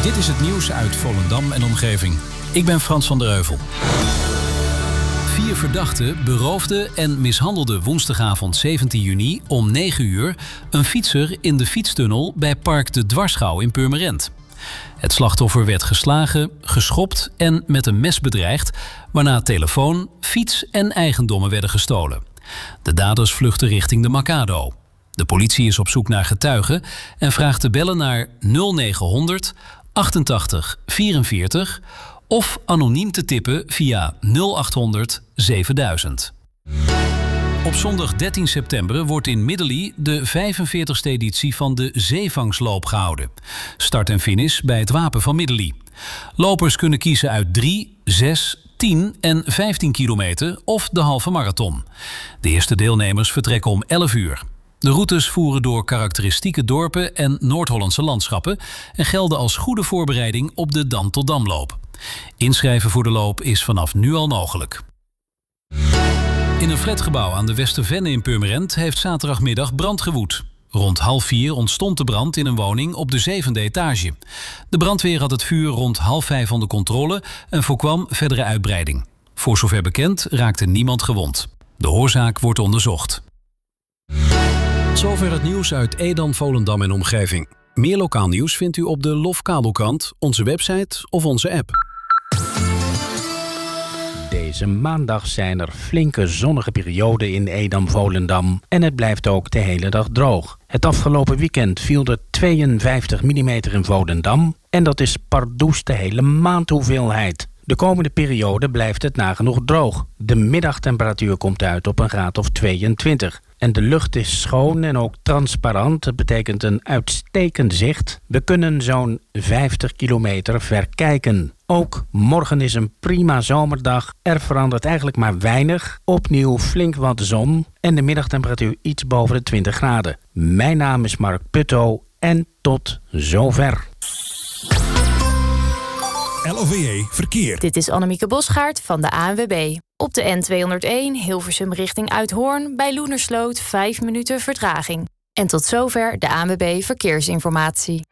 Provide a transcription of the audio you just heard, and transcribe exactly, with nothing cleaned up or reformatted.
Dit is het nieuws uit Volendam en omgeving. Ik ben Frans van der Heuvel. Vier verdachten beroofden en mishandelden woensdagavond zeventien juni om negen uur... een fietser in de fietstunnel bij Park de Dwarsgouw in Purmerend. Het slachtoffer werd geslagen, geschopt en met een mes bedreigd... waarna telefoon, fiets en eigendommen werden gestolen. De daders vluchtten richting de Macado. De politie is op zoek naar getuigen en vraagt te bellen naar nul negenhonderd achtentachtig vierenveertig... of anoniem te tippen via nul achthonderd zevenduizend. Op zondag dertien september wordt in Middelie de vijfenveertigste editie van de Zeevangsloop gehouden. Start en finish bij het Wapen van Middelie. Lopers kunnen kiezen uit drie, zes, tien en vijftien kilometer of de halve marathon. De eerste deelnemers vertrekken om elf uur. De routes voeren door karakteristieke dorpen en Noord-Hollandse landschappen en gelden als goede voorbereiding op de Dam tot Damloop. Inschrijven voor de loop is vanaf nu al mogelijk. In een flatgebouw aan de Westervenne in Purmerend heeft zaterdagmiddag brand gewoed. Rond half vier ontstond de brand in een woning op de zevende etage. De brandweer had het vuur rond half vijf onder controle en voorkwam verdere uitbreiding. Voor zover bekend raakte niemand gewond. De oorzaak wordt onderzocht. Zover het nieuws uit Edam, Volendam en omgeving. Meer lokaal nieuws vindt u op de Lofkabelkrant, onze website of onze app. Deze maandag zijn er flinke zonnige perioden in Edam-Volendam en het blijft ook de hele dag droog. Het afgelopen weekend viel er tweeënvijftig millimeter in Volendam en dat is pardoes de hele maand hoeveelheid. De komende periode blijft het nagenoeg droog. De middagtemperatuur komt uit op een graad of tweeëntwintig. En de lucht is schoon en ook transparant. Dat betekent een uitstekend zicht. We kunnen zo'n vijftig kilometer verkijken. Ook morgen is een prima zomerdag. Er verandert eigenlijk maar weinig. Opnieuw flink wat zon en de middagtemperatuur iets boven de twintig graden. Mijn naam is Mark Putto en tot zover. L O V E Verkeer. Dit is Annemieke Bosgaard van de A N W B. Op de N tweehonderdéén Hilversum richting Uithoorn bij Loenersloot vijf minuten vertraging. En tot zover de A N W B Verkeersinformatie.